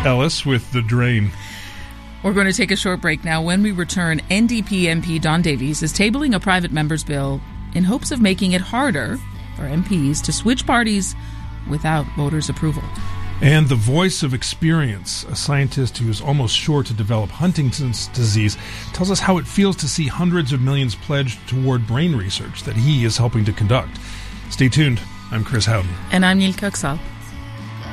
Ellis with The Drain. We're going to take a short break now. When we return, NDP MP Don Davies is tabling a private member's bill in hopes of making it harder for MPs to switch parties without voters' approval. And the voice of experience, a scientist who is almost sure to develop Huntington's disease, tells us how it feels to see hundreds of millions pledged toward brain research that he is helping to conduct. Stay tuned. I'm Chris Howden. And I'm Neil Kuxal.